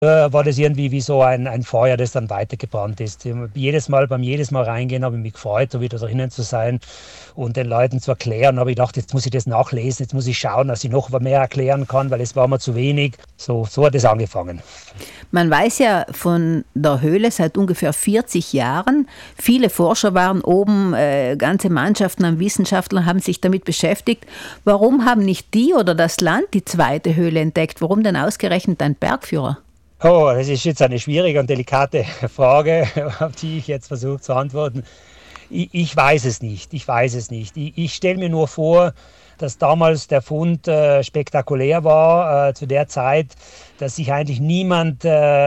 war das irgendwie wie so ein Feuer, das dann weitergebrannt ist. Beim jedes Mal reingehen, habe ich mich gefreut, so wieder drinnen zu sein und den Leuten zu erklären. Aber ich dachte, jetzt muss ich das nachlesen, jetzt muss ich schauen, dass ich noch mehr erklären kann, weil es war mir zu wenig. So hat es angefangen. Man weiß ja von der Höhle seit ungefähr 40 Jahren. Viele Forscher waren oben, ganze Mannschaften an Wissenschaftlern haben sich damit beschäftigt. Warum haben nicht die oder das Land die zweite Höhle entdeckt? Warum denn ausgerechnet ein Bergführer? Oh, das ist jetzt eine schwierige und delikate Frage, auf die ich jetzt versuche zu antworten. Ich weiß es nicht. Ich stelle mir nur vor, dass damals der Fund spektakulär war zu der Zeit, dass sich eigentlich niemand,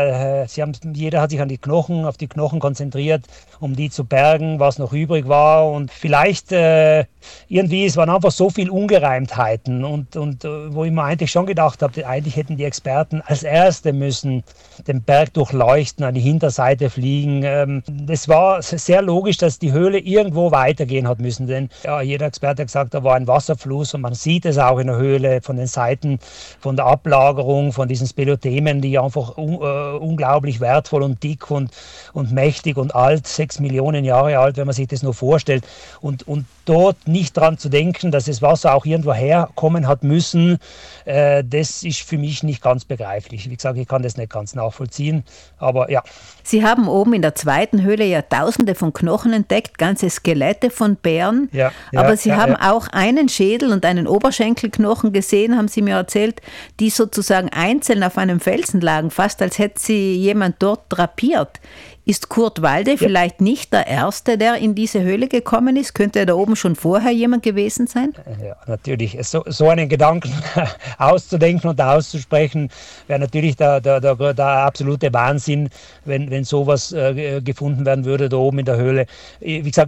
jeder hat sich auf die Knochen konzentriert, um die zu bergen, was noch übrig war. Und vielleicht irgendwie, es waren einfach so viele Ungereimtheiten und wo ich mir eigentlich schon gedacht habe, eigentlich hätten die Experten als Erste müssen den Berg durchleuchten, an die Hinterseite fliegen. Das war sehr logisch, dass die Höhle irgendwo weitergehen hat müssen, denn ja, jeder Experte hat gesagt, da war ein Wasserfluss und man sieht es auch in der Höhle von den Seiten, von der Ablagerung, von diesen Speleothemen, die einfach unglaublich wertvoll und dick und mächtig und alt, 6 Millionen Jahre alt, wenn man sich das nur vorstellt. Und dort nicht dran zu denken, dass das Wasser auch irgendwo herkommen hat müssen, das ist für mich nicht ganz begreiflich. Wie gesagt, ich kann das nicht ganz nachvollziehen, aber ja. Sie haben oben in der zweiten Höhle ja Tausende von Knochen entdeckt, ganze Skelette von Bären, aber Sie haben auch einen Schädel und einen Oberschenkelknochen gesehen, haben Sie mir erzählt, die sozusagen einzeln auf einem Felsen lagen, fast als hätte sie jemand dort drapiert. Ist Kurt Walde vielleicht nicht der Erste, der in diese Höhle gekommen ist? Könnte da oben schon vorher jemand gewesen sein? Ja, natürlich. So einen Gedanken auszudenken und auszusprechen, wäre natürlich der absolute Wahnsinn, wenn sowas gefunden werden würde da oben in der Höhle. Wie gesagt,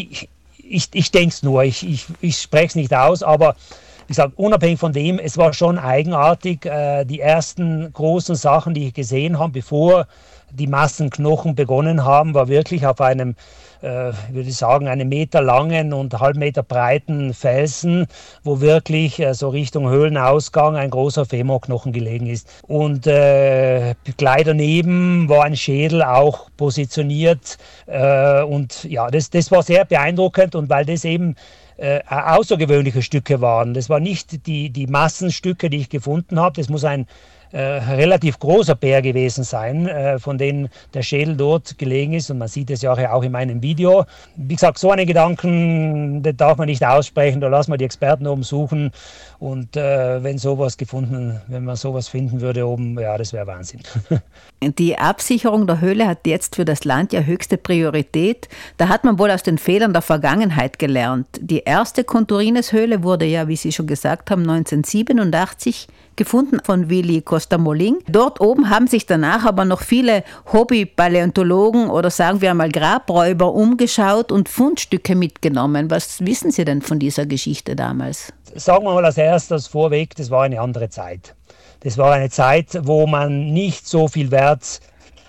ich denke es nur, ich spreche es nicht aus, aber wie gesagt, unabhängig von dem, es war schon eigenartig. Die ersten großen Sachen, die ich gesehen habe, bevor die Massenknochen begonnen haben, war wirklich auf einem, würde ich sagen, einem Meter langen und halb Meter breiten Felsen, wo wirklich so Richtung Höhlenausgang ein großer Femorknochen gelegen ist. Und gleich daneben war ein Schädel auch positioniert. Und ja, das war sehr beeindruckend und weil das eben außergewöhnliche Stücke waren. Das waren nicht die Massenstücke, die ich gefunden habe. Das muss ein relativ großer Bär gewesen sein, von denen der Schädel dort gelegen ist. Und man sieht es ja auch in meinem Video. Wie gesagt, so einen Gedanken, den darf man nicht aussprechen. Da lassen wir die Experten oben suchen. Und wenn man sowas finden würde oben, ja, das wäre Wahnsinn. Die Absicherung der Höhle hat jetzt für das Land ja höchste Priorität. Da hat man wohl aus den Fehlern der Vergangenheit gelernt. Die erste Conturines-Höhle wurde ja, wie Sie schon gesagt haben, 1987 gefunden von Willy Costa-Moling. Dort oben haben sich danach aber noch viele Hobby-Paläontologen oder sagen wir einmal Grabräuber umgeschaut und Fundstücke mitgenommen. Was wissen Sie denn von dieser Geschichte damals? Sagen wir mal als erstes vorweg, das war eine andere Zeit. Das war eine Zeit, wo man nicht so viel Wert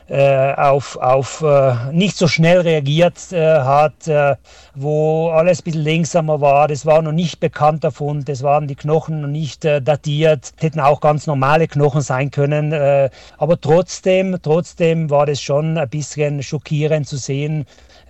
auf nicht so schnell reagiert hat, wo alles ein bisschen langsamer war. Das war noch nicht bekannt davon, das waren die Knochen noch nicht datiert, hätten auch ganz normale Knochen sein können, aber trotzdem war das schon ein bisschen schockierend zu sehen,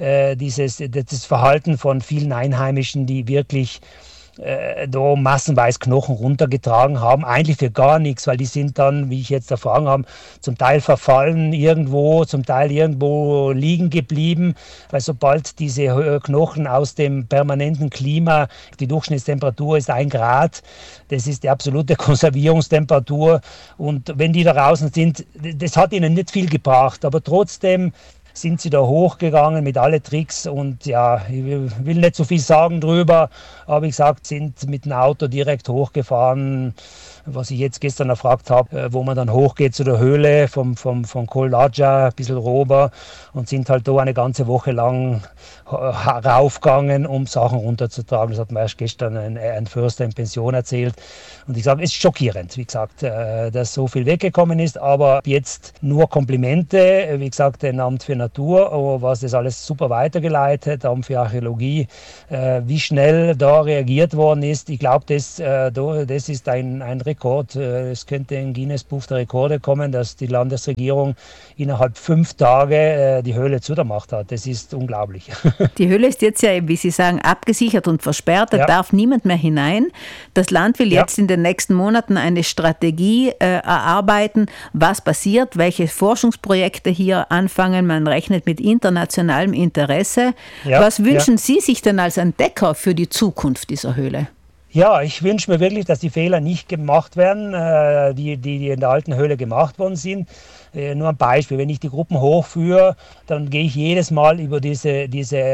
das Verhalten von vielen Einheimischen, die wirklich da massenweise Knochen runtergetragen haben, eigentlich für gar nichts, weil die sind dann, wie ich jetzt erfahren habe, zum Teil verfallen irgendwo, zum Teil irgendwo liegen geblieben, weil sobald diese Knochen aus dem permanenten Klima, die Durchschnittstemperatur ist 1 Grad, das ist die absolute Konservierungstemperatur und wenn die da draußen sind, das hat ihnen nicht viel gebracht, aber trotzdem sind sie da hochgegangen mit alle Tricks und ja, ich will nicht so viel sagen drüber, aber wie gesagt, sind mit dem Auto direkt hochgefahren, was ich jetzt gestern erfragt habe, wo man dann hochgeht zu der Höhle vom Col d'Aggia, ein bisschen rober und sind halt da eine ganze Woche lang raufgegangen, um Sachen runterzutragen. Das hat mir erst gestern ein Förster in Pension erzählt. Und ich sage, es ist schockierend, wie gesagt, dass so viel weggekommen ist, aber jetzt nur Komplimente. Wie gesagt, ein Amt für Natur, was das alles super weitergeleitet, Amt für Archäologie, wie schnell da reagiert worden ist. Ich glaube, das ist ein Rekord. Es könnte in Guinness Buch der Rekorde kommen, dass die Landesregierung innerhalb 5 Tage die Höhle zugemacht hat. Das ist unglaublich. Die Höhle ist jetzt ja, wie Sie sagen, abgesichert und versperrt. Da darf niemand mehr hinein. Das Land will jetzt in den nächsten Monaten eine Strategie erarbeiten, was passiert, welche Forschungsprojekte hier anfangen. Man rechnet mit internationalem Interesse. Was wünschen Sie sich denn als Entdecker für die Zukunft dieser Höhle? Ja, ich wünsche mir wirklich, dass die Fehler nicht gemacht werden, die in der alten Höhle gemacht worden sind. Nur ein Beispiel, wenn ich die Gruppen hochführe, dann gehe ich jedes Mal über diese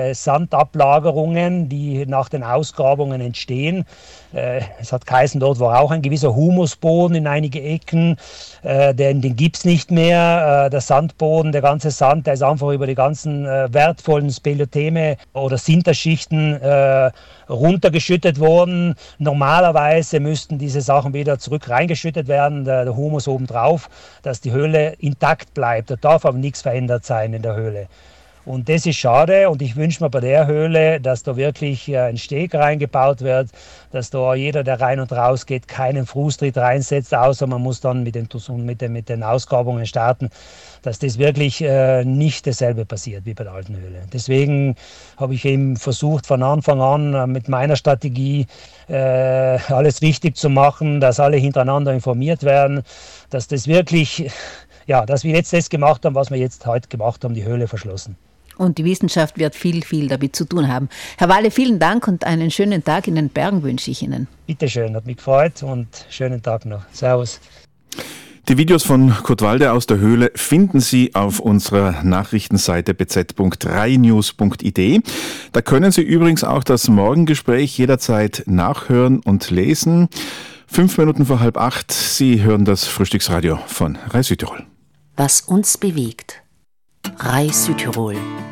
Sandablagerungen, die nach den Ausgrabungen entstehen. Es hat geheißen, dort war auch ein gewisser Humusboden in einige Ecken, den gibt es nicht mehr. Der Sandboden, der ganze Sand, der ist einfach über die ganzen wertvollen Speleotheme oder Sinterschichten runtergeschüttet worden. Normalerweise müssten diese Sachen wieder zurück reingeschüttet werden, der Humus obendrauf, dass die Höhle intakt bleibt. Da darf aber nichts verändert sein in der Höhle. Und das ist schade und ich wünsche mir bei der Höhle, dass da wirklich ein Steg reingebaut wird, dass da jeder, der rein und raus geht, keinen Fußtritt reinsetzt, außer man muss dann mit den Ausgrabungen starten, dass das wirklich nicht dasselbe passiert wie bei der alten Höhle. Deswegen habe ich eben versucht, von Anfang an mit meiner Strategie alles richtig zu machen, dass alle hintereinander informiert werden, dass das wirklich, dass wir jetzt das gemacht haben, was wir jetzt heute gemacht haben, die Höhle verschlossen. Und die Wissenschaft wird viel damit zu tun haben. Herr Walle, vielen Dank und einen schönen Tag in den Bergen wünsche ich Ihnen. Bitte schön, hat mich gefreut und schönen Tag noch. Servus. Die Videos von Kurt Walde aus der Höhle finden Sie auf unserer Nachrichtenseite bz.3news.id. Da können Sie übrigens auch das Morgengespräch jederzeit nachhören und lesen. 5 Minuten vor 7:30. Sie hören das Frühstücksradio von RAI Südtirol. Was uns bewegt. RAI Südtirol.